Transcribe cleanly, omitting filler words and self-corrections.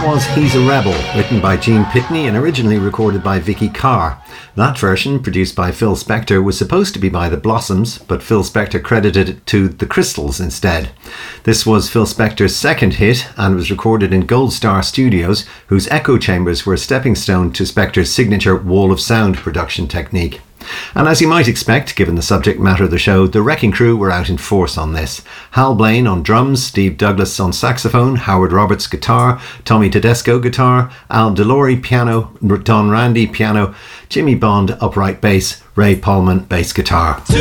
That was He's a Rebel, written by Gene Pitney and originally recorded by Vicky Carr. That version, produced by Phil Spector, was supposed to be by The Blossoms, but Phil Spector credited it to The Crystals instead. This was Phil Spector's second hit and was recorded in Gold Star Studios, whose echo chambers were a stepping stone to Spector's signature wall of sound production technique. And as you might expect, given the subject matter of the show, the Wrecking Crew were out in force on this. Hal Blaine on drums, Steve Douglas on saxophone, Howard Roberts guitar, Tommy Tedesco guitar, Al DeLore piano, Don Randy piano, Jimmy Bond upright bass, Ray Pollman bass guitar. To